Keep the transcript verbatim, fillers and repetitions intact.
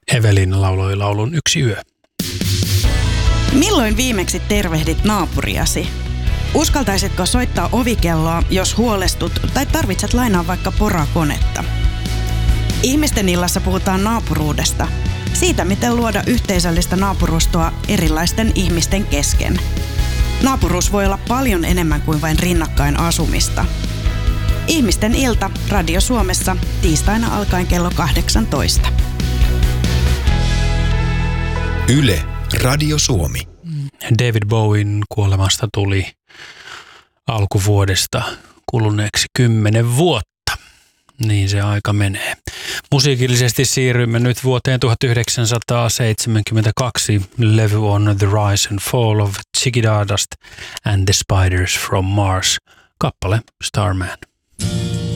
Evelina lauloi laulun Yksi yö. Milloin viimeksi tervehdit naapuriasi? Uskaltaisitko soittaa ovikelloa, jos huolestut tai tarvitset lainaa vaikka porakonetta? Ihmisten illassa puhutaan naapuruudesta. Siitä, miten luoda yhteisöllistä naapurustoa erilaisten ihmisten kesken. Naapuruus voi olla paljon enemmän kuin vain rinnakkain asumista. Ihmisten ilta Radio Suomessa tiistaina alkaen kello kahdeksantoista. Yle Radio Suomi. David Bowen kuolemasta tuli alkuvuodesta kuluneeksi kymmenen vuotta. Niin se aika menee. Musiikillisesti siirrymme nyt vuoteen tuhatyhdeksänsataaseitsemänkymmentäkaksi. Levy on The Rise and Fall of Ziggy Stardust and the Spiders from Mars. Kappale Starman.